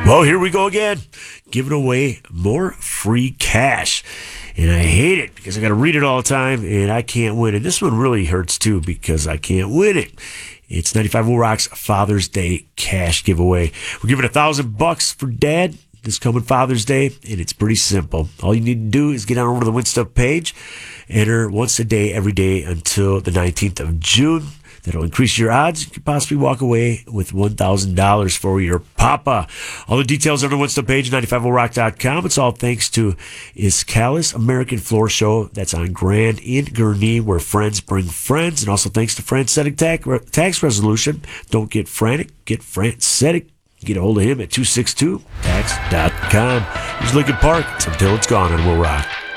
Well, here we go again, giving away more free cash. And I hate it because I got to read it all the time, and I can't win it. This one really hurts, too, because I can't win it. It's 95 Rock's Father's Day cash giveaway. We're giving $1,000 for Dad this coming Father's Day, and it's pretty simple. All you need to do is get on over to the Win Stuff page, enter once a day, every day until the 19th of June. That'll increase your odds. You could possibly walk away with $1,000 for your papa. All the details on the Win Stuff page, 950rock.com. It's all thanks to Iscalis American Floor Show. That's on Grand in Gurnee, where friends bring friends. And also thanks to Francetic Tax Resolution. Don't get frantic, get Francetic. Get a hold of him at 262tax.com. Here's Lincoln Park. It's Until It's Gone, and we'll rock.